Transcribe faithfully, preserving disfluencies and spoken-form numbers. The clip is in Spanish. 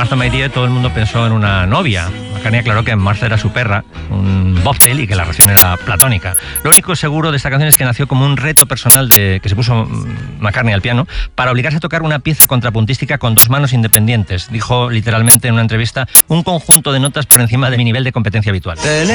Martha My Dear todo el mundo pensó en una novia. McCartney aclaró que Martha era su perra, un bobtail, y que la relación era platónica. Lo único seguro de esta canción es que nació como un reto personal de, que se puso McCartney al piano para obligarse a tocar una pieza contrapuntística con dos manos independientes. Dijo literalmente en una entrevista: un conjunto de notas por encima de mi nivel de competencia habitual.